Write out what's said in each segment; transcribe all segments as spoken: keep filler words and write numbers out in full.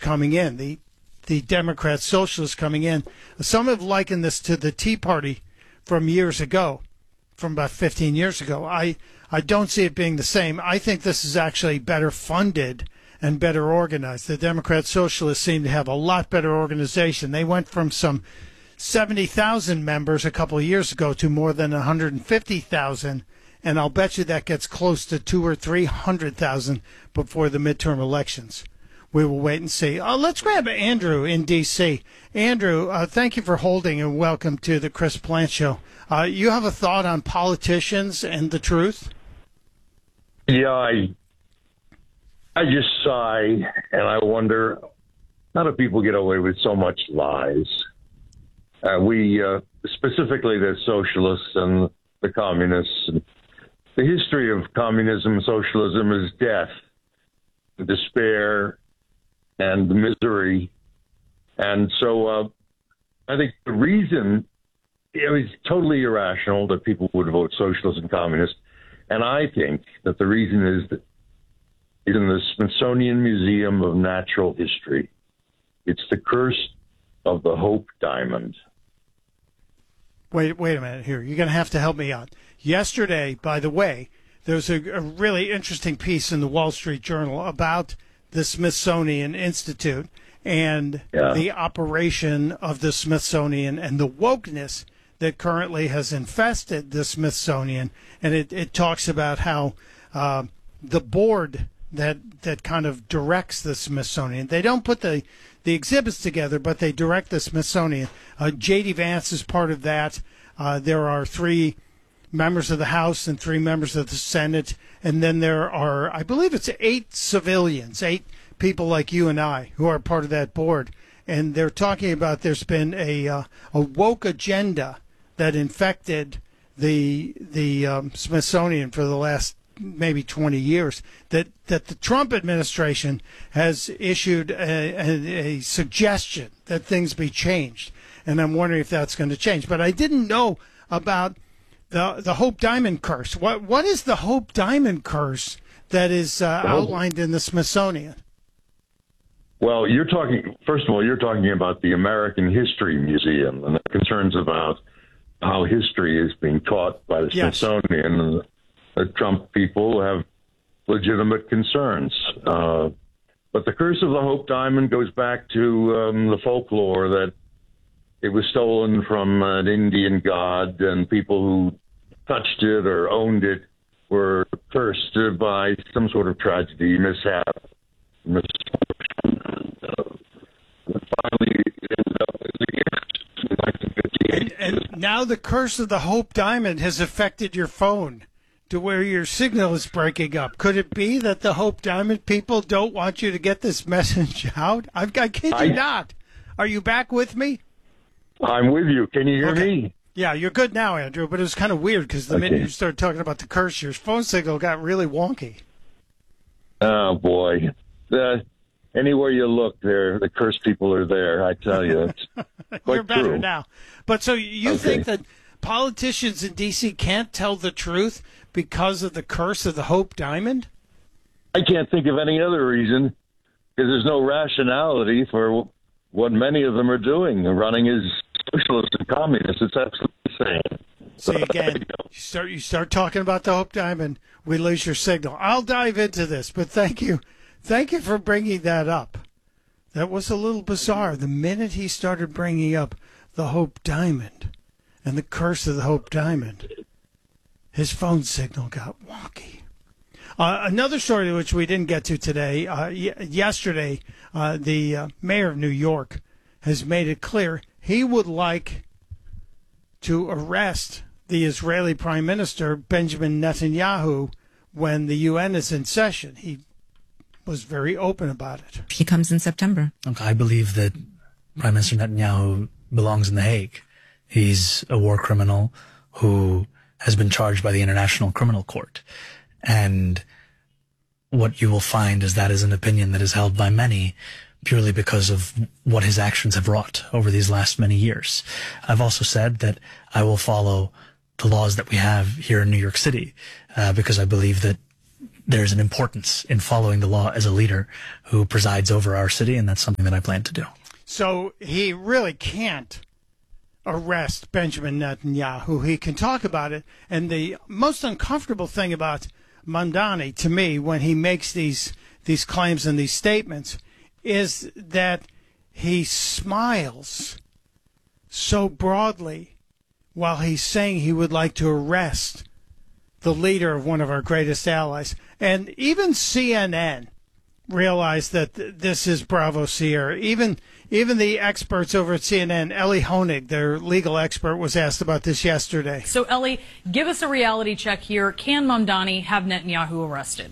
coming in, the the Democrats, socialists coming in. Some have likened this to the Tea Party from years ago, from about fifteen years ago. I, I don't see it being the same. I think this is actually better funded and better organized. The Democrat socialists seem to have a lot better organization. They went from some seventy thousand members a couple of years ago to more than one hundred fifty thousand, and I'll bet you that gets close to two or three hundred thousand before the midterm elections. We will wait and see. Uh, let's grab Andrew in D C Andrew, uh, thank you for holding, and welcome to the Chris Plante Show. Uh, you have a thought on politicians and the truth? Yeah, I, I just sigh, and I wonder, how do people get away with so much lies? Uh, we, uh, specifically the socialists and the communists, the history of communism, socialism is death, despair, and misery. And so uh, I think the reason, it was totally irrational that people would vote socialist and communist. And I think that the reason is that is in the Smithsonian Museum of Natural History. It's the curse of the Hope Diamond. Wait, wait a minute here. You're going to have to help me out. Yesterday, by the way, there was a, a really interesting piece in the Wall Street Journal about the Smithsonian Institute and yeah. the operation of the Smithsonian and the wokeness that currently has infested the Smithsonian. And it, it talks about how uh, the board that that kind of directs the Smithsonian, they don't put the, the exhibits together, but they direct the Smithsonian. Uh, J D. Vance is part of that. Uh, there are three members of the House and three members of the Senate. And then there are, I believe it's eight civilians, eight people like you and I who are part of that board. And they're talking about there's been a uh, a woke agenda that infected the the um, Smithsonian for the last maybe twenty years, that, that the Trump administration has issued a, a, a suggestion that things be changed. And I'm wondering if that's going to change. But I didn't know about the the Hope Diamond curse. What What is the Hope Diamond curse that is uh, outlined in the Smithsonian? Well, you're talking, first of all, you're talking about the American History Museum and the concerns about how history is being taught by the Yes. Smithsonian. And the Trump people have legitimate concerns. Uh, but the curse of the Hope Diamond goes back to um, the folklore that it was stolen from an Indian god, and people who touched it or owned it were cursed by some sort of tragedy, mishap, misfortune. Uh, finally, it ended up as a gift in nineteen fifty-eight. And, and now the curse of the Hope Diamond has affected your phone to where your signal is breaking up. Could it be that the Hope Diamond people don't want you to get this message out? I've, I kid you I, not. Are you back with me? I'm with you. Can you hear Okay. me? Yeah, you're good now, Andrew, but it was kind of weird because the Okay. minute you started talking about the curse, your phone signal got really wonky. Oh, boy. Uh, anywhere you look, there, the cursed people are there, I tell you. It's quite You're better true. now. But so you Okay. think that politicians in D C can't tell the truth because of the curse of the Hope Diamond? I can't think of any other reason, because there's no rationality for what many of them are doing. They're running as socialists and communists. It's absolutely insane. See, again, you start you start talking about the Hope Diamond, we lose your signal. I'll dive into this, but thank you. Thank you for bringing that up. That was a little bizarre. The minute he started bringing up the Hope Diamond and the curse of the Hope Diamond, his phone signal got wonky. Uh, another story which we didn't get to today, uh, y- yesterday, uh, the uh, mayor of New York has made it clear he would like to arrest the Israeli Prime Minister, Benjamin Netanyahu, when the U N is in session. He was very open about it. He comes in September. Look, I believe that Prime Minister Netanyahu belongs in The Hague. He's a war criminal who has been charged by the International Criminal Court. And what you will find is that is an opinion that is held by many purely because of what his actions have wrought over these last many years. I've also said that I will follow the laws that we have here in New York City, uh, because I believe that there's an importance in following the law as a leader who presides over our city, and that's something that I plan to do. So he really can't arrest Benjamin Netanyahu. He can talk about it. And the most uncomfortable thing about Mamdani, to me, when he makes these these claims and these statements, is that he smiles so broadly while he's saying he would like to arrest the leader of one of our greatest allies. And even C N N realized that th- this is Bravo Sierra. Even even the experts over at C N N, Ellie Honig, their legal expert, was asked about this yesterday. So, Ellie, give us a reality check here. Can Mamdani have Netanyahu arrested?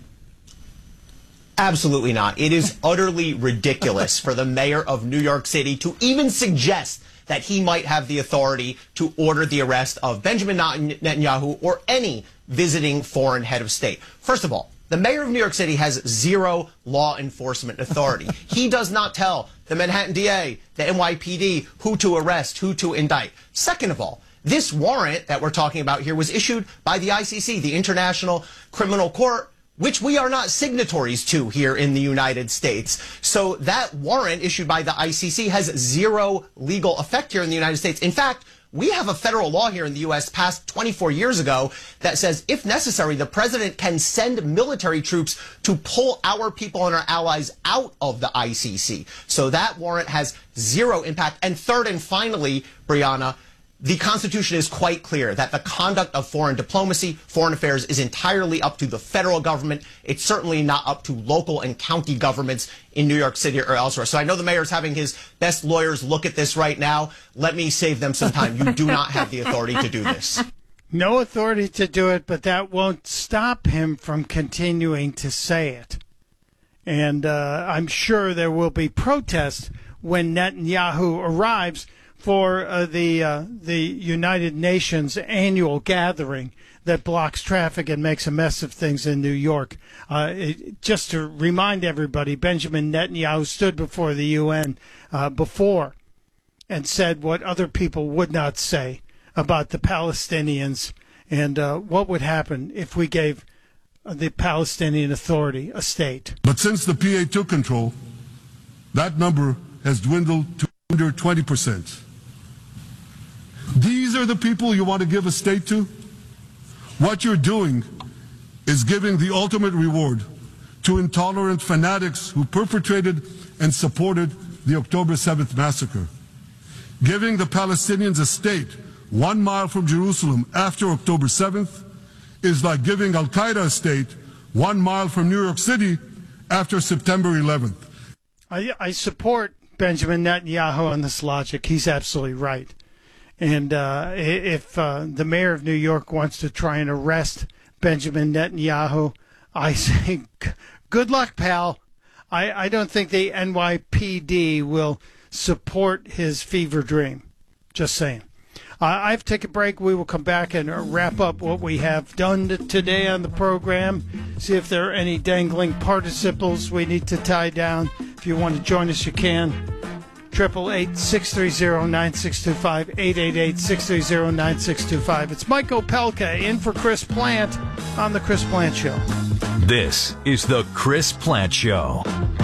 Absolutely not. It is utterly ridiculous for the mayor of New York City to even suggest that he might have the authority to order the arrest of Benjamin Netanyahu or any visiting foreign head of state. First of all, the mayor of New York City has zero law enforcement authority. He does not tell the Manhattan D A, the N Y P D, who to arrest, who to indict. Second of all, this warrant that we're talking about here was issued by the I C C, the International Criminal Court, which we are not signatories to here in the United States. So that warrant issued by the I C C has zero legal effect here in the United States. In fact, we have a federal law here in the U S passed twenty-four years ago that says, if necessary, the president can send military troops to pull our people and our allies out of the I C C. So that warrant has zero impact. And third and finally, Brianna, the Constitution is quite clear that the conduct of foreign diplomacy, foreign affairs, is entirely up to the federal government. It's certainly not up to local and county governments in New York City or elsewhere. So I know the mayor's having his best lawyers look at this right now. Let me save them some time. You do not have the authority to do this. No authority to do it, but that won't stop him from continuing to say it. And uh, I'm sure there will be protests when Netanyahu arrives for uh, the uh, the United Nations annual gathering that blocks traffic and makes a mess of things in New York. Uh, it, just to remind everybody, Benjamin Netanyahu stood before the U N uh, before and said what other people would not say about the Palestinians and uh, what would happen if we gave the Palestinian Authority a state. But since the P A took control, that number has dwindled to under twenty percent. These are the people you want to give a state to? What you're doing is giving the ultimate reward to intolerant fanatics who perpetrated and supported the October seventh massacre. Giving the Palestinians a state one mile from Jerusalem after October seventh is like giving Al-Qaeda a state one mile from New York City after September eleventh. I, I support Benjamin Netanyahu on this logic. He's absolutely right. And uh, if uh, the mayor of New York wants to try and arrest Benjamin Netanyahu, I say, good luck, pal. I, I don't think the N Y P D will support his fever dream. Just saying. Uh, I have to take a break. We will come back and wrap up what we have done today on the program. See if there are any dangling participles we need to tie down. If you want to join us, you can. Triple eight six three zero nine six two five eight eight eight six three zero nine six two five. It's Mike Opelka in for Chris Plant on the Chris Plant Show. This is the Chris Plant Show.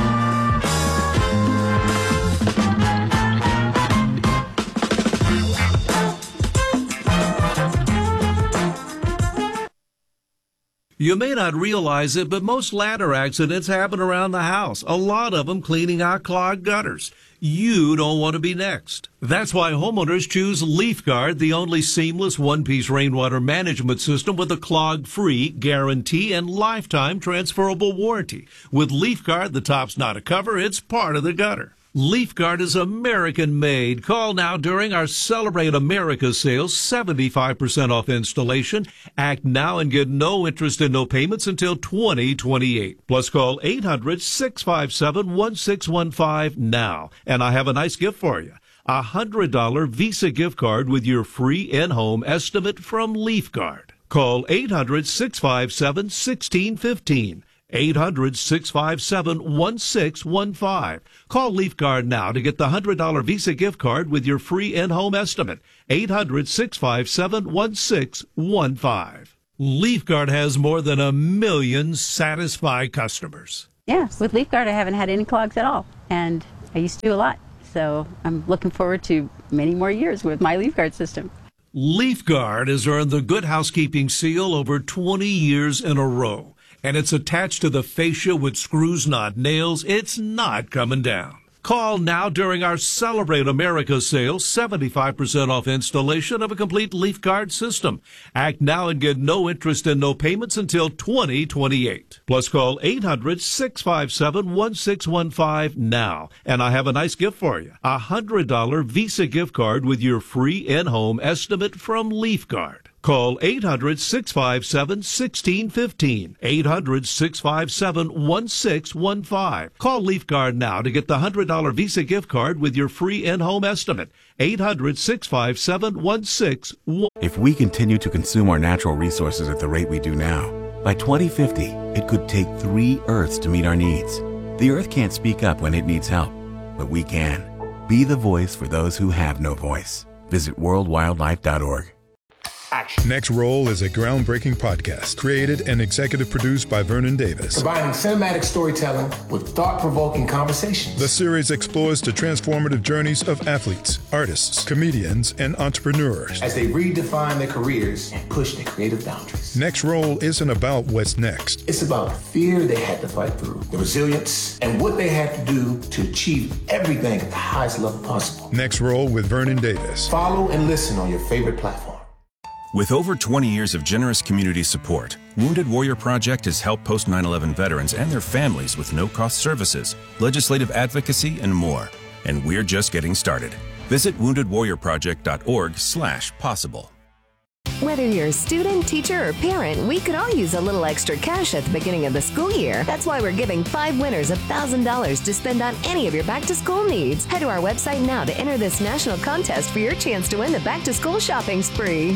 You may not realize it, but most ladder accidents happen around the house, a lot of them cleaning out clogged gutters. You don't want to be next. That's why homeowners choose LeafGuard, the only seamless one-piece rainwater management system with a clog-free guarantee and lifetime transferable warranty. With LeafGuard, the top's not a cover, it's part of the gutter. LeafGuard is American-made. Call now during our Celebrate America sales, seventy-five percent off installation. Act now and get no interest and no payments until twenty twenty-eight. Plus call eight hundred six five seven one six one five now. And I have a nice gift for you. A one hundred dollars Visa gift card with your free in-home estimate from LeafGuard. Call eight hundred six five seven one six one five. eight hundred six five seven one six one five. Call LeafGuard now to get the one hundred dollars Visa gift card with your free in-home estimate. eight hundred six five seven one six one five. LeafGuard has more than a million satisfied customers. Yeah, with LeafGuard, I haven't had any clogs at all, and I used to do a lot. So I'm looking forward to many more years with my LeafGuard system. LeafGuard has earned the Good Housekeeping seal over twenty years in a row, and it's attached to the fascia with screws, not nails. It's not coming down. Call now during our Celebrate America sale, seventy-five percent off installation of a complete LeafGuard system. Act now and get no interest and no payments until twenty twenty-eight. Plus call eight hundred, six five seven, one six one five now. And I have a nice gift for you. A one hundred dollars Visa gift card with your free in-home estimate from LeafGuard. Call eight hundred, six five seven, one six one five. eight hundred, six five seven, one six one five. Call LeafGuard now to get the one hundred dollars Visa gift card with your free in-home estimate. eight hundred, six five seven, one six one five. If we continue to consume our natural resources at the rate we do now, by twenty fifty, it could take three Earths to meet our needs. The Earth can't speak up when it needs help, but we can. Be the voice for those who have no voice. Visit world wildlife dot org. Action. Next Roll is a groundbreaking podcast created and executive produced by Vernon Davis. Combining cinematic storytelling with thought-provoking conversations. The series explores the transformative journeys of athletes, artists, comedians, and entrepreneurs as they redefine their careers and push their creative boundaries. Next Roll isn't about what's next. It's about the fear they had to fight through, the resilience, and what they had to do to achieve everything at the highest level possible. Next Roll with Vernon Davis. Follow and listen on your favorite platform. With over twenty years of generous community support, Wounded Warrior Project has helped post nine eleven veterans and their families with no-cost services, legislative advocacy, and more. And we're just getting started. Visit wounded warrior project dot org slash possible. Whether you're a student, teacher, or parent, we could all use a little extra cash at the beginning of the school year. That's why we're giving five winners one thousand dollars to spend on any of your back-to-school needs. Head to our website now to enter this national contest for your chance to win the back-to-school shopping spree.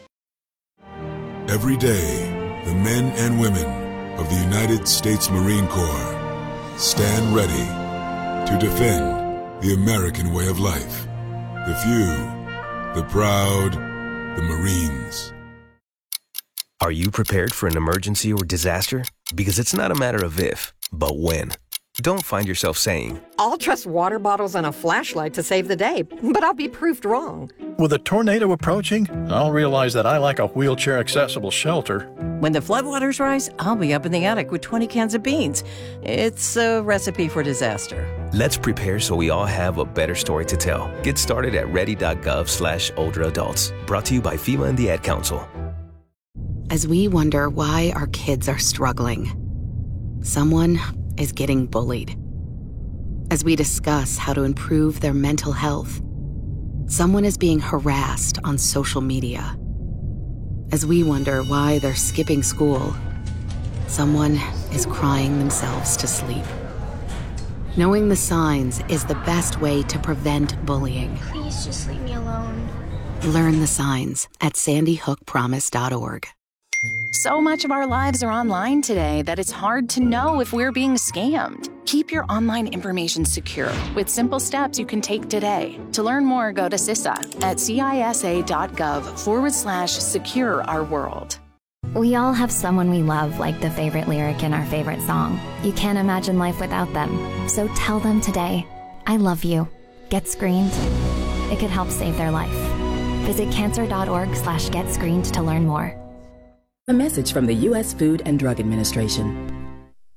Every day, the men and women of the United States Marine Corps stand ready to defend the American way of life. The few, the proud, the Marines. Are you prepared for an emergency or disaster? Because it's not a matter of if, but when. Don't find yourself saying, I'll trust water bottles and a flashlight to save the day, but I'll be proved wrong. With a tornado approaching, I'll realize that I like a wheelchair-accessible shelter. When the floodwaters rise, I'll be up in the attic with twenty cans of beans. It's a recipe for disaster. Let's prepare so we all have a better story to tell. Get started at ready.gov slash older adults. Brought to you by FEMA and the Ad Council. As we wonder why our kids are struggling, someone is getting bullied. As we discuss how to improve their mental health, someone is being harassed on social media. As we wonder why they're skipping school, someone is crying themselves to sleep. Knowing the signs is the best way to prevent bullying. Please just leave me alone. Learn the signs at sandy hook promise dot org. So much of our lives are online today that it's hard to know if we're being scammed. Keep your online information secure with simple steps you can take today. To learn more, go to C I S A at cisa.gov forward slash secure our world. We all have someone we love, like the favorite lyric in our favorite song. You can't imagine life without them. So tell them today, I love you. Get screened. It could help save their life. Visit cancer.org slash get screened to learn more. A message from the U S Food and Drug Administration.